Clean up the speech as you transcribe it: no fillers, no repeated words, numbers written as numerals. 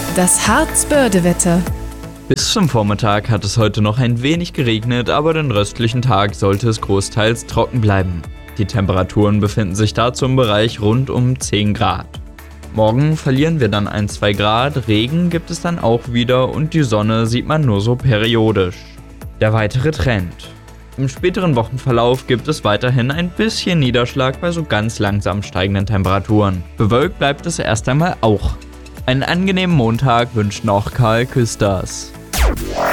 Das Harzbörde-Wetter. Bis zum Vormittag hat es heute noch ein wenig geregnet, aber den restlichen Tag sollte es großteils trocken bleiben. Die Temperaturen befinden sich dazu im Bereich rund um 10 Grad. Morgen verlieren wir dann 1-2 Grad, Regen gibt es dann auch wieder und die Sonne sieht man nur so periodisch. Der weitere Trend. Im späteren Wochenverlauf gibt es weiterhin ein bisschen Niederschlag bei so ganz langsam steigenden Temperaturen. Bewölkt bleibt es erst einmal auch. Einen angenehmen Montag wünscht noch Karl Küsters.